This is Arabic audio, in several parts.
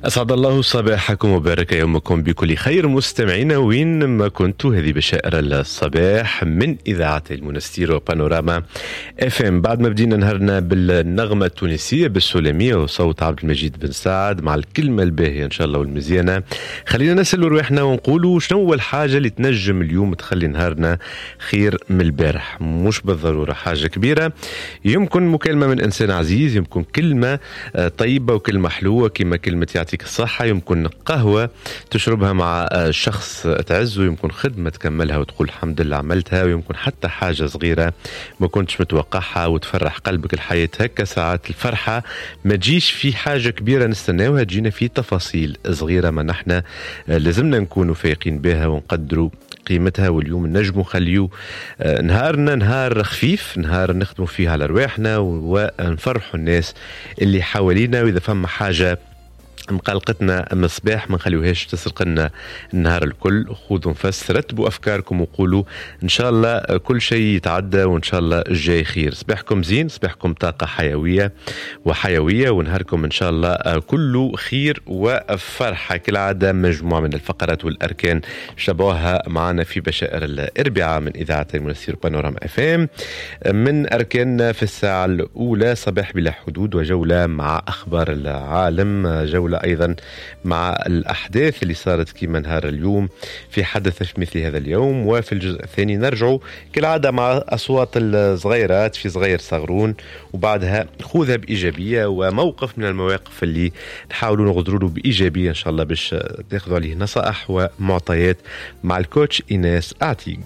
أسعد الله صباحكم وبارك يومكم بكل خير مستمعين وين ما كنتوا. هذه بشائر الصباح من إذاعة المنستير وبانوراما FM. بعد ما بدينا نهارنا بالنغمة التونسية بالسلمية وصوت عبد المجيد بن سعد مع الكلمة الباهية إن شاء الله والمزيانة، خلينا نسألوا رواحنا ونقولوا شنو هو الحاجة اللي تنجم اليوم تخلي نهارنا خير من البارح. مش بالضرورة حاجة كبيرة، يمكن مكالمة من إنسان عزيز، يمكن كلمة طيبة وكلمة حلوة كما كلمة يعطيك الصحة، يمكن قهوة تشربها مع شخص تعزه، يمكن خدمة تكملها وتقول الحمد لله عملتها، ويمكن حتى حاجة صغيرة ما كنتش متوقعها وتفرح قلبك. الحياة هكا ساعات الفرحة ما تجيش في حاجة كبيرة نستناوها، تجينا في تفاصيل صغيرة ما نحن لازمنا نكونوا فايقين بها ونقدروا قيمتها. واليوم نجموا خليو نهارنا نهار خفيف، نهار نخدموا فيه على رواحنا ونفرحوا الناس اللي حوالينا. وإذا فما حاجة مقلقتنا من الصباح ما نخليوهاش تسرق لنا النهار الكل. خذوا نفس، رتبوا افكاركم وقولوا ان شاء الله كل شيء يتعدى وان شاء الله الجاي خير. صباحكم زين، صباحكم طاقه حيويه ونهاركم ان شاء الله كله خير وفرحه. كالعاده مجموعه من الفقرات والاركان شبوها معنا في بشائر الاربعاء من اذاعه المنستير بانوراما FM. من اركاننا في الساعه الاولى صباح بلا حدود وجوله مع اخبار العالم، جولة أيضا مع الأحداث اللي صارت كيما نهار اليوم في حدث في مثل هذا اليوم. وفي الجزء الثاني نرجع كالعادة مع أصوات الصغيرات في صغير صغرون، وبعدها خذها بإيجابية وموقف من المواقف اللي نحاولوا نغدروا له بإيجابية إن شاء الله باش تاخذوا عليه نصائح ومعطيات مع الكوتش إيناس أعتيق.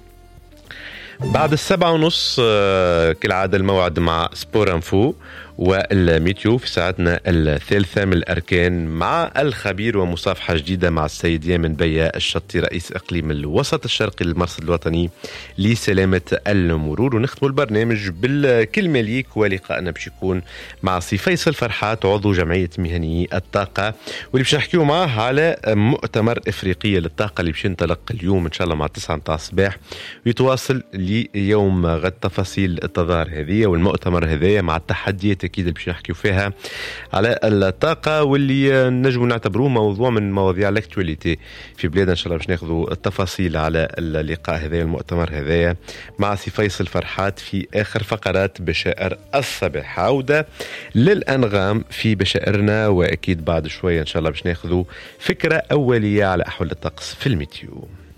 بعد 7:30 كالعادة الموعد مع سبور انفو والميتيو في ساعتنا الثالثة من الأركان مع الخبير ومصافحة جديدة مع السيد يامن بيا الشطي رئيس إقليم الوسط الشرقي للمرصد الوطني لسلامة المرور. ونختم البرنامج بالكلمة ليك ولقائنا باش يكون مع سي فيصل فرحات عضو جمعية مهنيي الطاقة، واللي باش نحكيو معاه على مؤتمر إفريقية للطاقة اللي باش ينطلق اليوم إن شاء الله مع 9 متاع الصباح ويتواصل ليوم غد. تفاصيل التظاهر هذه والمؤتمر هذايا مع التحديات أكيد اللي باش نحكيو فيها على الطاقة، واللي نجموا نعتبروه موضوع من مواضيع الاكتواليتي في بلادنا. إن شاء الله باش ناخذوا التفاصيل على اللقاء هذايا المؤتمر هذايا مع سي فيصل فرحات في آخر فقرات بشائر الصباح. عودة للأنغام في بشائرنا، وأكيد بعد شوية إن شاء الله باش ناخذوا فكرة أولية على أحوال الطقس في الميتيو.